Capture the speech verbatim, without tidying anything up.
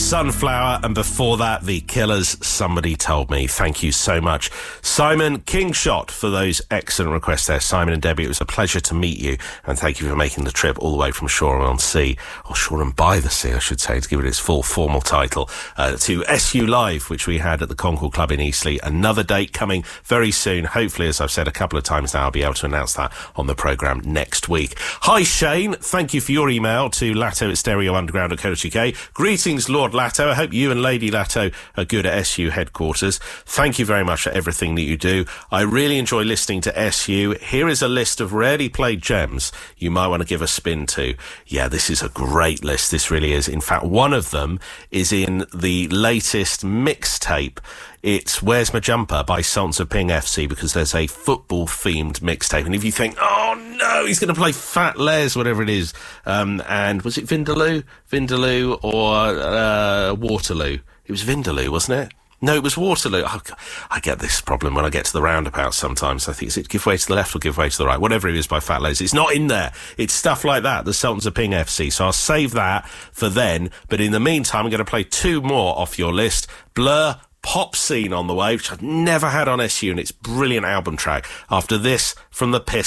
Sunflower, and before that, The Killers, Somebody Told Me. Thank you so much, Simon Kingshot, for those excellent requests there. Simon and Debbie, it was a pleasure to meet you, and thank you for making the trip all the way from Shoreham-on-Sea, or Shoreham-by-the-Sea, I should say, to give it its full formal title, uh, to S U Live, which we had at the Concord Club in Eastleigh. Another date coming very soon. Hopefully, as I've said a couple of times now, I'll be able to announce that on the programme next week. Hi, Shane. Thank you for your email to latto at stereo underground dot co dot uk. Greetings, Lord Latto. I hope you and Lady Latto are good at S U headquarters. Thank you very much for everything that you do. I really enjoy listening to S U. Here is a list of rarely played gems you might want to give a spin to. Yeah, this is a great list. This really is. In fact, one of them is in the latest mixtape. It's Where's My Jumper by Sons of Ping F C, because there's a football-themed mixtape. And if you think, oh, no, he's going to play Fat Les, whatever it is, um, and was it Vindaloo? Vindaloo or uh, Waterloo? It was Vindaloo, wasn't it? No, it was Waterloo. Oh, I get this problem when I get to the roundabout sometimes. I think, is it Give Way to the Left or Give Way to the Right? Whatever it is by Fat Les. It's not in there. It's stuff like that, the Sultans of Ping F C. So I'll save that for then. But in the meantime, I'm going to play two more off your list. Blur, Pop Scene on the way, which I've never had on S U, and it's a brilliant album track. After this, from The Piss.